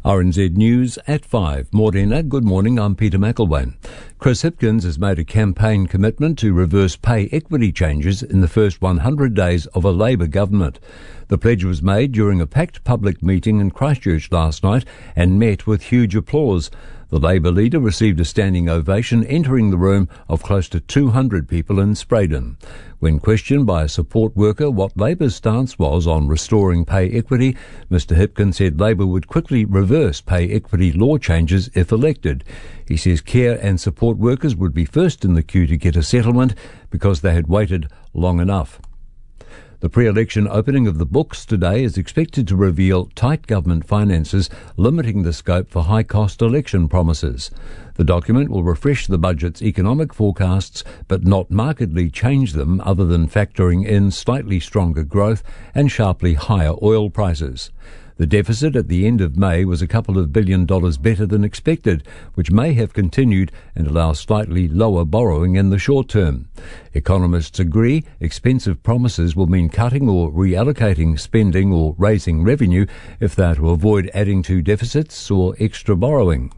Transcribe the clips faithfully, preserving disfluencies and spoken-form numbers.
R N Z News at five. Morena, good morning, I'm Peter McElwain. Chris Hipkins has made a campaign commitment to reverse pay equity changes in the first one hundred days of a Labour government. The pledge was made during a packed public meeting in Christchurch last night and met with huge applause. The Labour leader received a standing ovation entering the room of close to two hundred people in Spraydon. When questioned by a support worker what Labour's stance was on restoring pay equity, Mister Hipkins said Labour would quickly reverse pay equity law changes if elected. He says care and support workers would be first in the queue to get a settlement because they had waited long enough. The pre-election opening of the books today is expected to reveal tight government finances, limiting the scope for high-cost election promises. The document will refresh the budget's economic forecasts, but not markedly change them other than factoring in slightly stronger growth and sharply higher oil prices. The deficit at the end of May was a couple of billion dollars better than expected, which may have continued and allow slightly lower borrowing in the short term. Economists agree expensive promises will mean cutting or reallocating spending or raising revenue if they are to avoid adding to deficits or extra borrowing.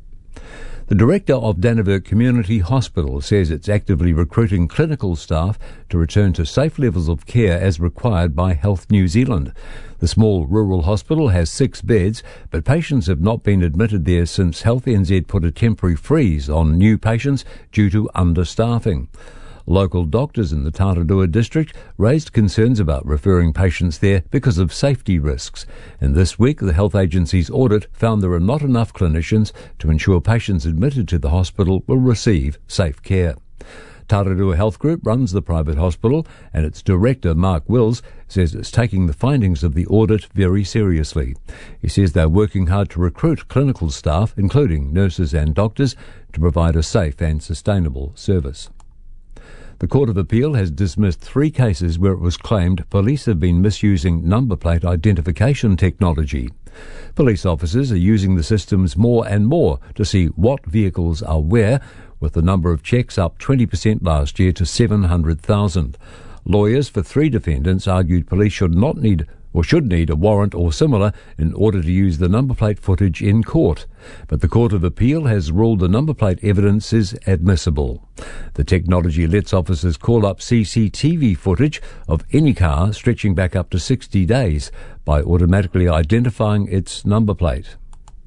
The director of Dannevirke Community Hospital says it's actively recruiting clinical staff to return to safe levels of care as required by Health New Zealand. The small rural hospital has six beds, but patients have not been admitted there since Health N Z put a temporary freeze on new patients due to understaffing. Local doctors in the Tararua district raised concerns about referring patients there because of safety risks. And this week, the health agency's audit found there are not enough clinicians to ensure patients admitted to the hospital will receive safe care. Tararua Health Group runs the private hospital, and its director, Mark Wills, says it's taking the findings of the audit very seriously. He says they're working hard to recruit clinical staff, including nurses and doctors, to provide a safe and sustainable service. The Court of Appeal has dismissed three cases where it was claimed police have been misusing number plate identification technology. Police officers are using the systems more and more to see what vehicles are where, with the number of checks up twenty percent last year to seven hundred thousand. Lawyers for three defendants argued police should not need or should need a warrant or similar in order to use the number plate footage in court. But the Court of Appeal has ruled the number plate evidence is admissible. The technology lets officers call up C C T V footage of any car stretching back up to sixty days by automatically identifying its number plate.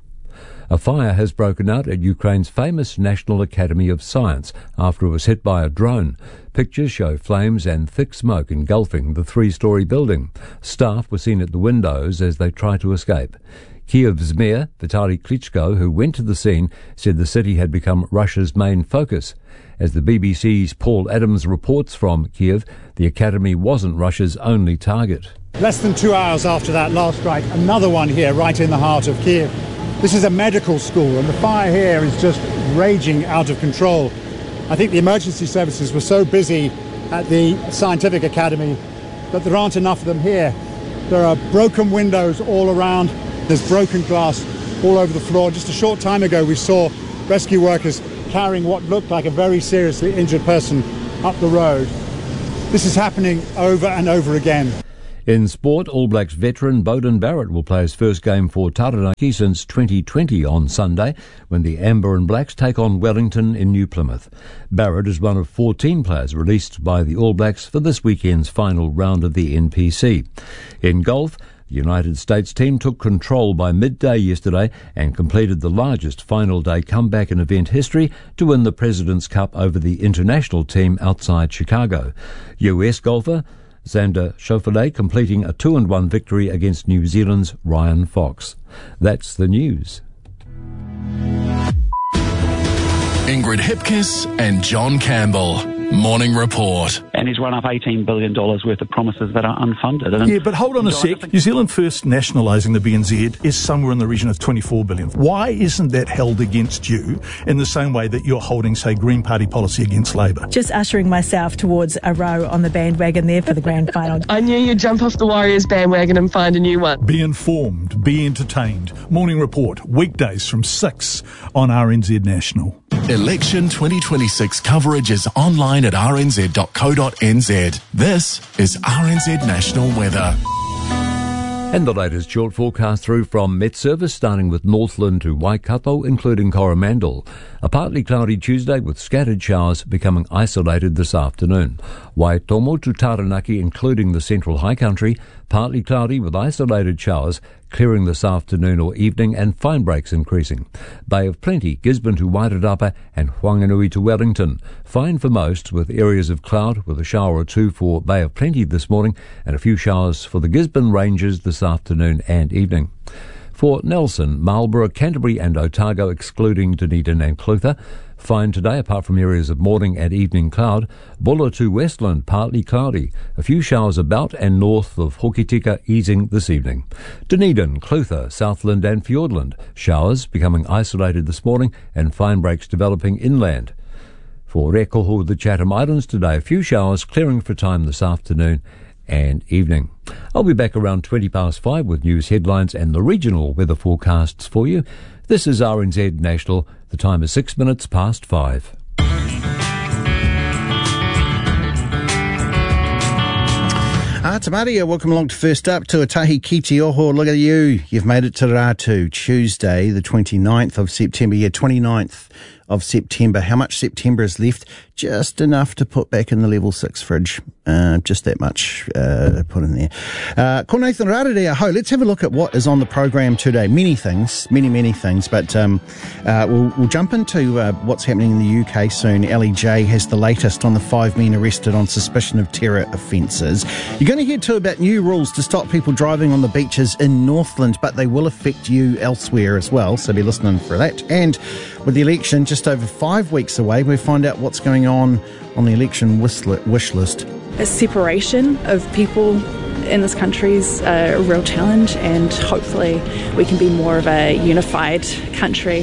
A fire has broken out at Ukraine's famous National Academy of Science after it was hit by a drone. Pictures show flames and thick smoke engulfing the three-storey building. Staff were seen at the windows as they tried to escape. Kiev's mayor, Vitaly Klitschko, who went to the scene, said the city had become Russia's main focus. As the B B C's Paul Adams reports from Kiev, the academy wasn't Russia's only target. Less than two hours after that last strike, another one here right in the heart of Kiev. This is a medical school, and the fire here is just raging out of control. I think the emergency services were so busy at the Scientific Academy that there aren't enough of them here. There are broken windows all around. There's broken glass all over the floor. Just a short time ago, we saw rescue workers carrying what looked like a very seriously injured person up the road. This is happening over and over again. In sport, All Blacks veteran Beauden Barrett will play his first game for Taranaki since twenty twenty on Sunday when the Amber and Blacks take on Wellington in New Plymouth. Barrett is one of fourteen players released by the All Blacks for this weekend's final round of the N P C. In golf, the United States team took control by midday yesterday and completed the largest final day comeback in event history to win the President's Cup over the international team outside Chicago. U S golfer Xander Schauffele completing a two and one victory against New Zealand's Ryan Fox. That's the news. Ingrid Hipkiss and John Campbell. Morning Report. And he's run up eighteen billion dollars worth of promises that are unfunded. And yeah, but hold on a sec. New Zealand First nationalising the B N Z is somewhere in the region of twenty-four billion dollars. Why isn't that held against you in the same way that you're holding, say, Green Party policy against Labour? Just ushering myself towards a row on the bandwagon there for the grand final. I knew you'd jump off the Warriors bandwagon and find a new one. Be informed, be entertained. Morning Report, weekdays from six on R N Z National. Election twenty twenty-six coverage is online at r n z dot co dot n z. This is R N Z National Weather. And the latest short forecast through from Met Service, starting with Northland to Waikato, including Coromandel. A partly cloudy Tuesday with scattered showers becoming isolated this afternoon. Waitomo to Taranaki, including the central high country, partly cloudy with isolated showers, clearing this afternoon or evening and fine breaks increasing. Bay of Plenty, Gisborne to Wairarapa and Whanganui to Wellington. Fine for most, with areas of cloud with a shower or two for Bay of Plenty this morning and a few showers for the Gisborne Ranges this afternoon and evening. For Nelson, Marlborough, Canterbury and Otago, excluding Dunedin and Clutha. Fine today, apart from areas of morning and evening cloud. Bulla to Westland, partly cloudy. A few showers about and north of Hokitika easing this evening. Dunedin, Clutha, Southland and Fiordland. Showers becoming isolated this morning and fine breaks developing inland. For Rekoho, the Chatham Islands today, a few showers clearing for time this afternoon and evening. I'll be back around twenty past five with news headlines and the regional weather forecasts for you. This is R N Z National. The time is six minutes past five. Ah, Tamaria, welcome along to First Up. Tuatahi ki te oho, look at you. You've made it to Ratu, Tuesday, the twenty-ninth of September. Yeah, twenty-ninth of September. How much September is left? Just enough to put back in the level six fridge. Uh, just that much uh, put in there. Uh, ko Nathan Rarere, ho. Let's have a look at what is on the program today. Many things, many, many things. But um, uh, we'll, we'll jump into uh, what's happening in the U K soon. L E J has the latest on the five men arrested on suspicion of terror offences. You're going to hear too about new rules to stop people driving on the beaches in Northland, but they will affect you elsewhere as well. So be listening for that. And with the election just over five weeks away, we'll find out what's going on on the election wish list. A separation of people in this country is a real challenge, and hopefully we can be more of a unified country.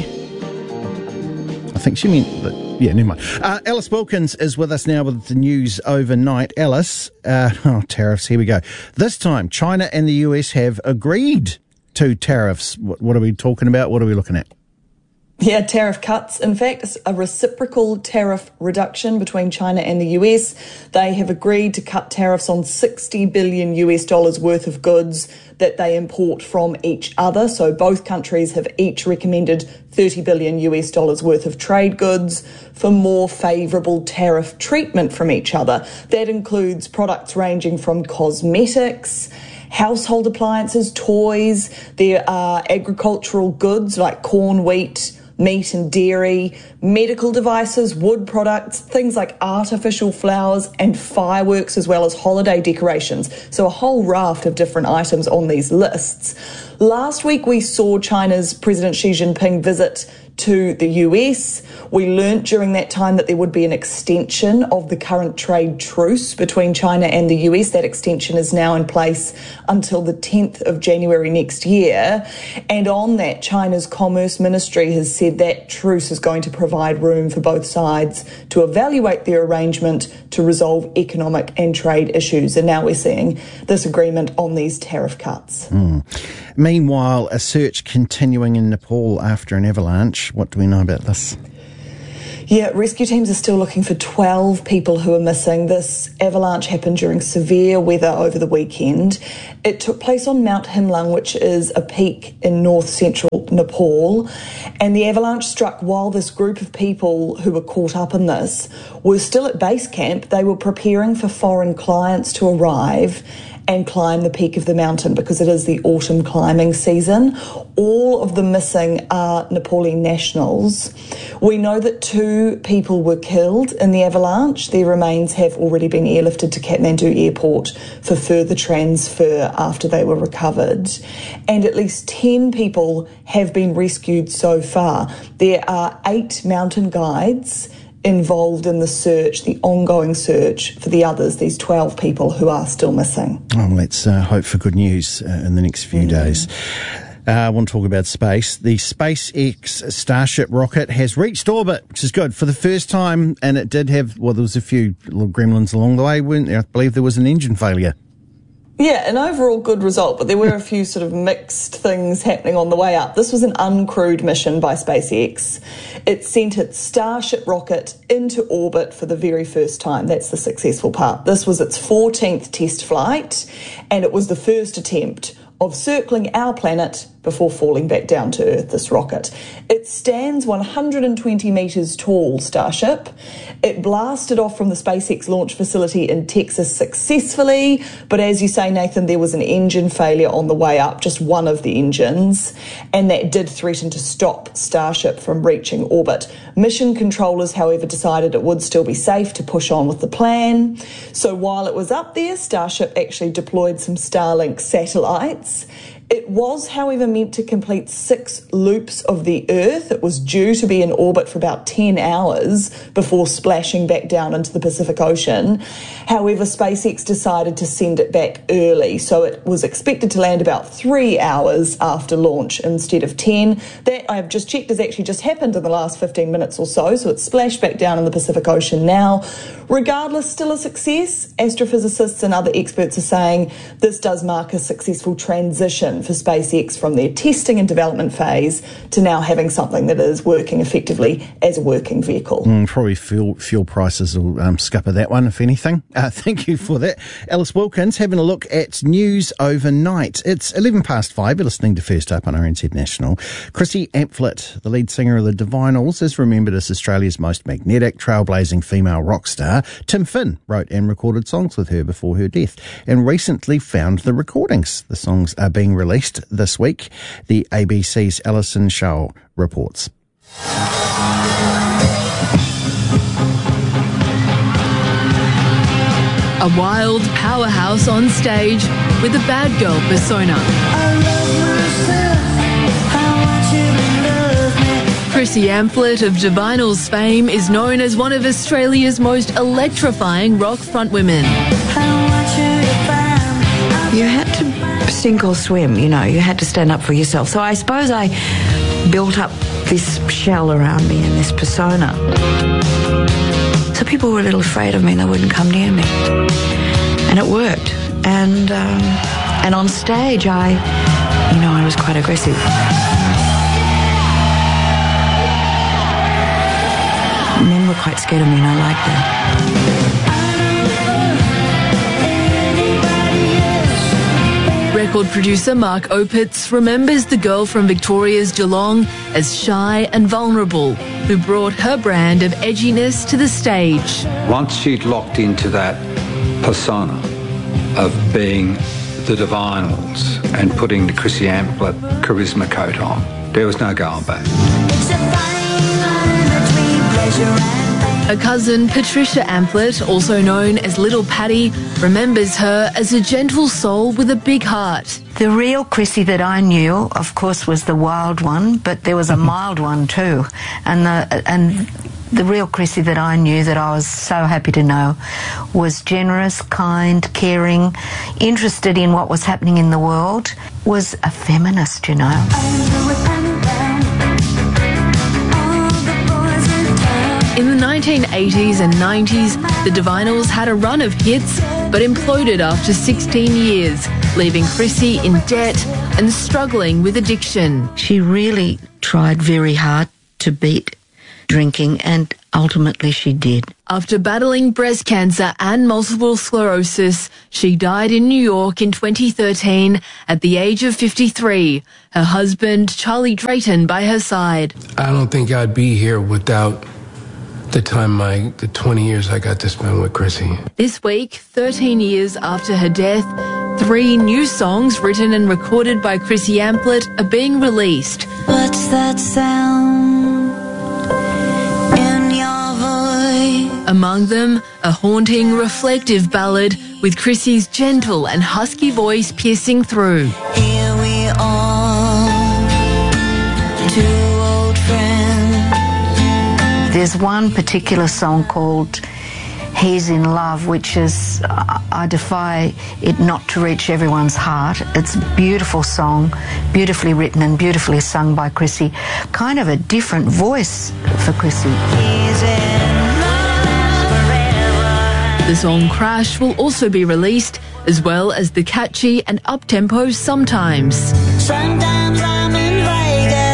I think she meant that. Yeah, never mind. Uh, Alice Wilkins is with us now with the news overnight. Alice, uh, oh, tariffs, here we go. This time, China and the U S have agreed to tariffs. What, what are we talking about? What are we looking at? Yeah, tariff cuts. In fact, it's a reciprocal tariff reduction between China and the U S. They have agreed to cut tariffs on sixty billion U S dollars worth of goods that they import from each other. So both countries have each recommended thirty billion U S dollars worth of trade goods for more favourable tariff treatment from each other. That includes products ranging from cosmetics, household appliances, toys. There are agricultural goods like corn, wheat, meat and dairy, medical devices, wood products, things like artificial flowers and fireworks, as well as holiday decorations. So a whole raft of different items on these lists. Last week we saw China's President Xi Jinping visit to the U S. We learnt during that time that there would be an extension of the current trade truce between China and the U S. That extension is now in place until the tenth of January next year. And on that, China's Commerce Ministry has said that truce is going to provide room for both sides to evaluate their arrangement to resolve economic and trade issues. And now we're seeing this agreement on these tariff cuts. Mm. Meanwhile, a search continuing in Nepal after an avalanche. What do we know about this? Yeah, rescue teams are still looking for twelve people who are missing. This avalanche happened during severe weather over the weekend. It took place on Mount Himlang, which is a peak in north-central Nepal. And the avalanche struck while this group of people who were caught up in this were still at base camp. They were preparing for foreign clients to arrive and climb the peak of the mountain because it is the autumn climbing season. All of the missing are Nepali nationals. We know that two people were killed in the avalanche. Their remains have already been airlifted to Kathmandu Airport for further transfer after they were recovered. And at least ten people have been rescued so far. There are eight mountain guides involved in the search, the ongoing search for the others, these twelve people who are still missing. Oh, let's uh, hope for good news uh, in the next few mm. days. Uh, I want to talk about space. The SpaceX Starship rocket has reached orbit, which is good, for the first time, and it did have, well, there was a few little gremlins along the way, weren't there? I believe there was an engine failure. Yeah, an overall good result, but there were a few sort of mixed things happening on the way up. This was an uncrewed mission by SpaceX. It sent its Starship rocket into orbit for the very first time. That's the successful part. This was its fourteenth test flight, and it was the first attempt of circling our planet before falling back down to Earth, this rocket. It stands one hundred twenty metres tall, Starship. It blasted off from the SpaceX launch facility in Texas successfully, but as you say, Nathan, there was an engine failure on the way up, just one of the engines, and that did threaten to stop Starship from reaching orbit. Mission controllers, however, decided it would still be safe to push on with the plan. So while it was up there, Starship actually deployed some Starlink satellites. It was, however, meant to complete six loops of the Earth. It was due to be in orbit for about ten hours before splashing back down into the Pacific Ocean. However, SpaceX decided to send it back early, so it was expected to land about three hours after launch instead of ten. That, I have just checked, has actually just happened in the last fifteen minutes or so, so it's splashed back down in the Pacific Ocean now. Regardless, still a success. Astrophysicists and other experts are saying this does mark a successful transition for SpaceX from their testing and development phase to now having something that is working effectively as a working vehicle. Mm, probably fuel, fuel prices will um, scupper that one, if anything. Uh, thank you for that. Alice Wilkins having a look at news overnight. It's eleven past five. You're listening to First Up on R N Z National. Chrissy Amphlett, the lead singer of the Divinyls, is remembered as Australia's most magnetic, trailblazing female rock star. Tim Finn wrote and recorded songs with her before her death and recently found the recordings. The songs are being released this week. The A B C's Alison Shaw reports. A wild powerhouse on stage with a bad girl persona. Chrissy Amphlett of Divinyls fame is known as one of Australia's most electrifying rock frontwomen. You had to sink or swim, you know, you had to stand up for yourself. So I suppose I built up this shell around me and this persona. So people were a little afraid of me and they wouldn't come near me. And it worked. And, um, and on stage, I, you know, I was quite aggressive. Men were quite scared of me, and I liked that. Record producer Mark Opitz remembers the girl from Victoria's Geelong as shy and vulnerable, who brought her brand of edginess to the stage. Once she'd locked into that persona of being the Divinyls and putting the Chrissy Amphlett charisma coat on, there was no going back. Her cousin Patricia Amphlett, also known as Little Patty, remembers her as a gentle soul with a big heart. The real Chrissy that I knew, of course, was the wild one, but there was a mild one too. And the and the real Chrissy that I knew, that I was so happy to know, was generous, kind, caring, interested in what was happening in the world, was a feminist, you know. In the nineteen eighties and nineties, the Divinyls had a run of hits, but imploded after sixteen years, leaving Chrissy in debt and struggling with addiction. She really tried very hard to beat drinking, and ultimately she did. After battling breast cancer and multiple sclerosis, she died in New York in twenty thirteen at the age of fifty-three. Her husband, Charlie Drayton, by her side. I don't think I'd be here without the time, my the twenty years I got to spend with Chrissy. This week, thirteen years after her death, three new songs written and recorded by Chrissy Amphlett are being released. What's that sound in your voice? Among them, a haunting, reflective ballad with Chrissy's gentle and husky voice piercing through. Here we are, two old friends. There's one particular song called He's in Love, which is, I defy it not to reach everyone's heart. It's a beautiful song, beautifully written and beautifully sung by Chrissy. Kind of a different voice for Chrissy. He's in love forever. The song Crash will also be released, as well as the catchy and up-tempo Sometimes. Sometimes I'm in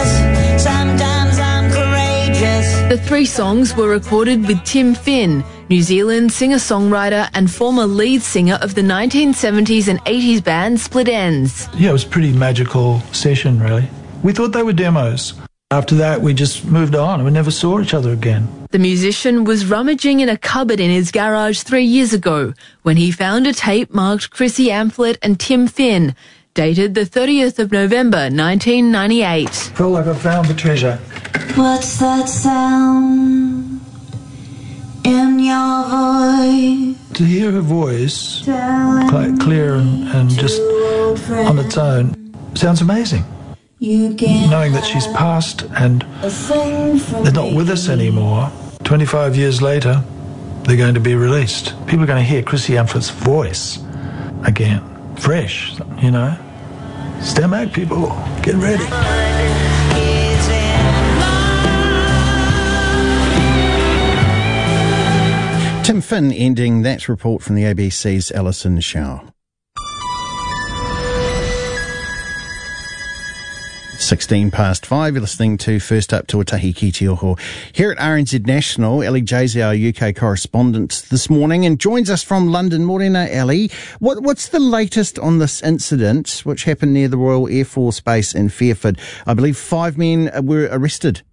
Vegas, sometimes I'm courageous. The three songs were recorded with Tim Finn, New Zealand singer-songwriter and former lead singer of the nineteen seventies and eighties band Split Enz. Yeah, it was a pretty magical session, really. We thought they were demos. After that, we just moved on and we never saw each other again. The musician was rummaging in a cupboard in his garage three years ago when he found a tape marked Chrissy Amphlett and Tim Finn, dated the thirtieth of November nineteen ninety-eight. Felt like I found the treasure. What's that sound in your voice? To hear her voice, quite clear and, and just on its own, sounds amazing. Knowing that she's passed and they're not with us anymore, twenty-five years later, they're going to be released. People are going to hear Chrissy Amplett's voice again, fresh, you know. Stand back, people. Get ready. Tim Finn ending that report from the A B C's Alison Shaw. sixteen past five, you're listening to First Up Tuatahi Ki Te Oho. Here at R N Z National, Ellie Jay's our U K correspondent this morning and joins us from London. Morena, Ellie. What, what's the latest on this incident which happened near the Royal Air Force Base in Fairford? I believe five men were arrested.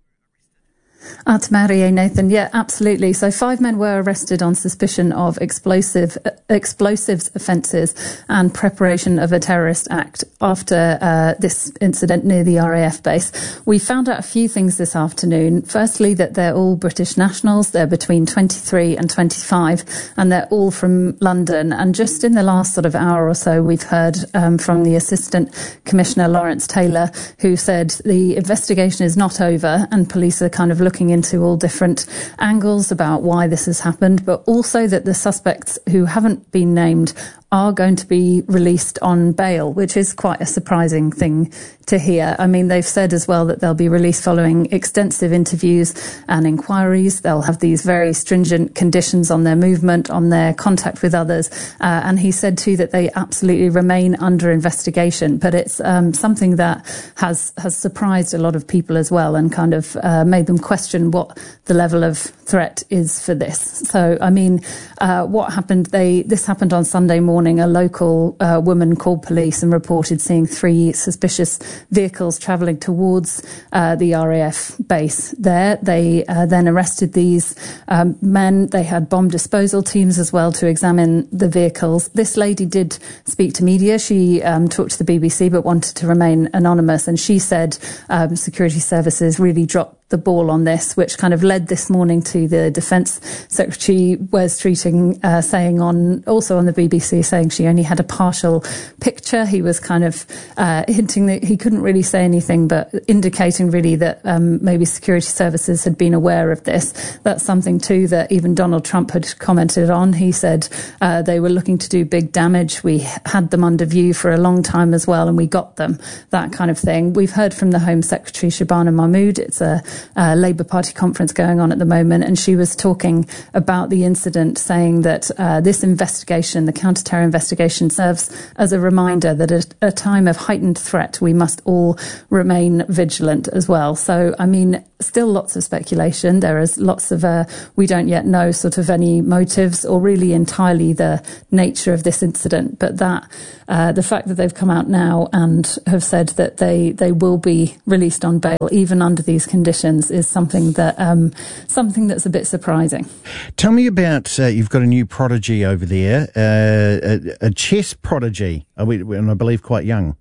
Uh, to Marie, Nathan, yeah, absolutely. So five men were arrested on suspicion of explosive uh, explosives offences and preparation of a terrorist act after uh, this incident near the R A F base. We found out a few things this afternoon. Firstly, that they're all British nationals. They're between twenty-three and twenty-five, and they're all from London. And just in the last sort of hour or so, we've heard um, from the Assistant Commissioner Lawrence Taylor, who said the investigation is not over and police are kind of looking into all different angles about why this has happened, but also that the suspects who haven't been named are going to be released on bail, which is quite a surprising thing to hear. I mean, they've said as well that they'll be released following extensive interviews and inquiries. They'll have these very stringent conditions on their movement, on their contact with others. Uh, and he said too that they absolutely remain under investigation. But it's um, something that has, has surprised a lot of people as well and kind of uh, made them question what the level of threat is for this. So, I mean, uh, what happened? They this happened on Sunday morning. A local uh, woman called police and reported seeing three suspicious vehicles travelling towards uh, the R A F base there. They uh, then arrested these um, men. They had bomb disposal teams as well to examine the vehicles. This lady did speak to media. She um, talked to the B B C but wanted to remain anonymous, and she said um, security services really dropped the ball on this, which kind of led this morning to the Defence Secretary Wes Streeting uh, saying on, also on the B B C, saying she only had a partial picture. He was kind of uh, hinting that he couldn't really say anything, but indicating really that um, maybe security services had been aware of this. That's something too that even Donald Trump had commented on. He said uh, they were looking to do big damage. We had them under view for a long time as well, and we got them, that kind of thing. We've heard from the Home Secretary, Shabana Mahmood. It's a Uh, Labour Party conference going on at the moment, and she was talking about the incident, saying that uh, this investigation, the counter-terror investigation, serves as a reminder that at a time of heightened threat, we must all remain vigilant as well. So, I mean, still lots of speculation. There is lots of, uh, we don't yet know sort of any motives or really entirely the nature of this incident, but that uh, the fact that they've come out now and have said that they, they will be released on bail, even under these conditions, is something that um, something that's a bit surprising. Tell me about, uh, you've got a new prodigy over there, uh, a, a chess prodigy, and I believe quite young.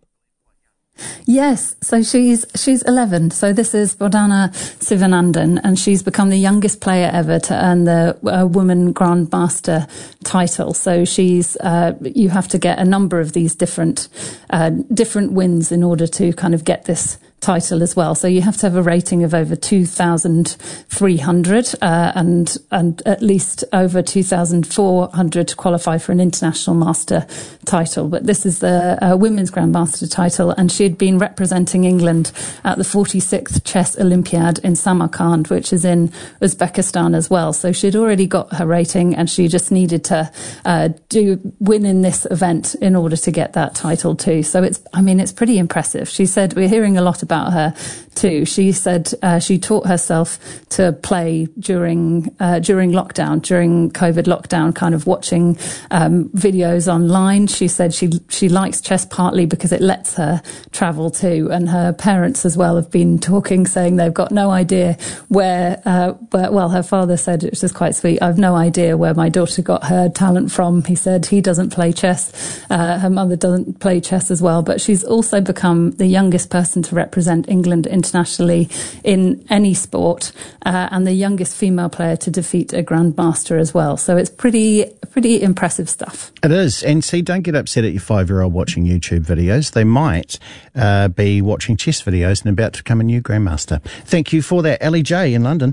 Yes, so she's she's eleven. So this is Bordana Sivanandan, and she's become the youngest player ever to earn the uh, Women Grandmaster title. So she's uh, you have to get a number of these different uh, different wins in order to kind of get this title as well. So you have to have a rating of over two thousand three hundred uh, and and at least over two thousand four hundred to qualify for an international master title. But this is the uh, women's grandmaster title, and she had been representing England at the forty-sixth Chess Olympiad in Samarkand, which is in Uzbekistan as well. So she'd already got her rating, and she just needed to uh, do win in this event in order to get that title too. So it's, I mean, it's pretty impressive. She said, we're hearing a lot about about her too. She said uh, she taught herself to play during uh, during lockdown, during COVID lockdown, kind of watching um, videos online. She said she she likes chess partly because it lets her travel too, and her parents as well have been talking, saying they've got no idea where, uh, where well, her father said, which is quite sweet, I've no idea where my daughter got her talent from. He said he doesn't play chess. Uh, her mother doesn't play chess as well, but she's also become the youngest person to represent England internationally in any sport, uh, and the youngest female player to defeat a grandmaster as well. So it's pretty, pretty impressive stuff. It is. And see, don't get upset at your five-year-old watching YouTube videos. They might uh, be watching chess videos and about to become a new grandmaster. Thank you for that, Ellie J in London.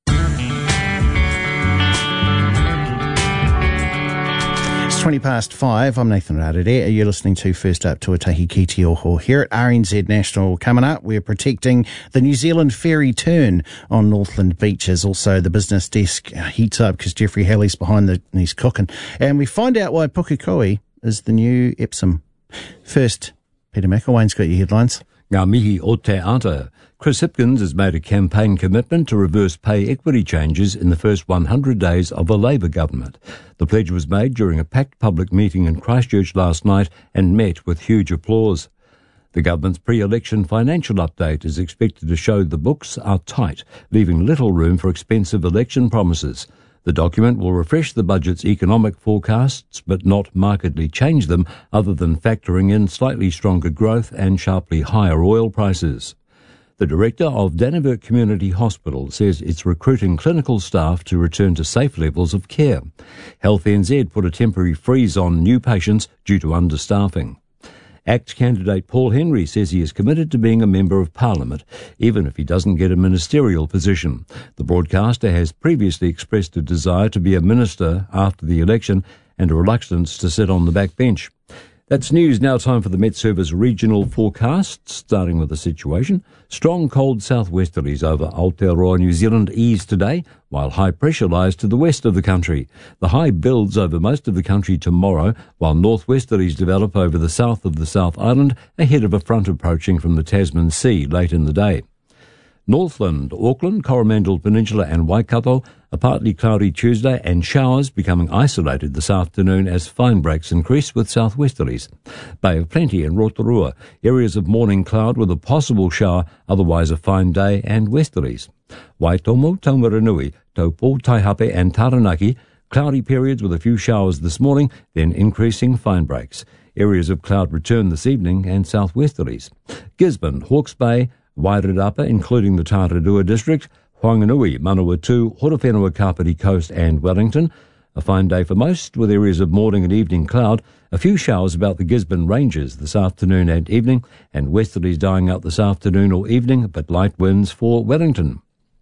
twenty past five, I'm Nathan Rarere. You're listening to First Up Tuatahi Ki Te Oho here at R N Z National. Coming up, we're protecting the New Zealand ferry turn on Northland beaches. Also, the business desk heats up because Jeffrey Halley's behind the, and he's cooking. And we find out why Pukekohe is the new Epsom. First, Peter McElwain's got your headlines. Ngā mihi o te ata. Chris Hipkins has made a campaign commitment to reverse pay equity changes in the first one hundred days of a Labour government. The pledge was made during a packed public meeting in Christchurch last night and met with huge applause. The government's pre-election financial update is expected to show the books are tight, leaving little room for expensive election promises. The document will refresh the budget's economic forecasts but not markedly change them, other than factoring in slightly stronger growth and sharply higher oil prices. The director of Dannevirke Community Hospital says it's recruiting clinical staff to return to safe levels of care. Health N Z put a temporary freeze on new patients due to understaffing. ACT candidate Paul Henry says he is committed to being a Member of Parliament, even if he doesn't get a ministerial position. The broadcaster has previously expressed a desire to be a minister after the election and a reluctance to sit on the backbench. That's news. Now time for the Met Service regional forecast, starting with the situation. Strong cold southwesterlies over Aotearoa, New Zealand ease today, while high pressure lies to the west of the country. The high builds over most of the country tomorrow, while northwesterlies develop over the south of the South Island, ahead of a front approaching from the Tasman Sea late in the day. Northland, Auckland, Coromandel Peninsula and Waikato, a partly cloudy Tuesday and showers becoming isolated this afternoon as fine breaks increase with southwesterlies. Bay of Plenty and Rotorua, areas of morning cloud with a possible shower, otherwise a fine day and westerlies. Waitomo, Taumaranui, Taupo, Taihape and Taranaki, cloudy periods with a few showers this morning, then increasing fine breaks. Areas of cloud return this evening and southwesterlies. Gisborne, Hawke's Bay, Wairarapa, including the Tararua district, Whanganui, Manawatu, Horowhenua, Kapiti Coast and Wellington. A fine day for most, with areas of morning and evening cloud. A few showers about the Gisborne Ranges this afternoon and evening, and westerlies dying out this afternoon or evening, but light winds for Wellington.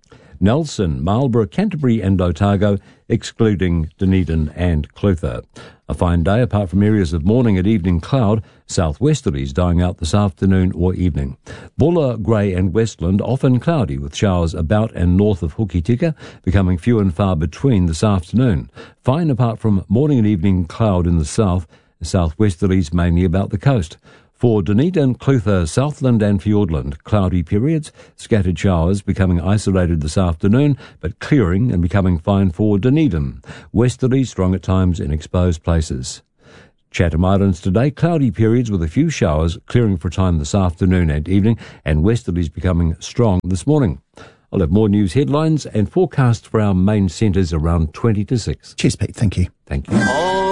Nelson, Marlborough, Canterbury and Otago, excluding Dunedin and Clutha. A fine day apart from areas of morning and evening cloud, southwesterlies dying out this afternoon or evening. Bulla, Grey and Westland often cloudy with showers about and north of Hokitika, becoming few and far between this afternoon. Fine apart from morning and evening cloud in the south, southwesterlies mainly about the coast. For Dunedin, Clutha, Southland and Fiordland, cloudy periods, scattered showers becoming isolated this afternoon, but clearing and becoming fine for Dunedin. Westerlies strong at times in exposed places. Chatham Islands today, cloudy periods with a few showers, clearing for a time this afternoon and evening, and westerlies becoming strong this morning. I'll have more news headlines and forecasts for our main centres around twenty to six. Cheers, Pete. Thank you. Thank you.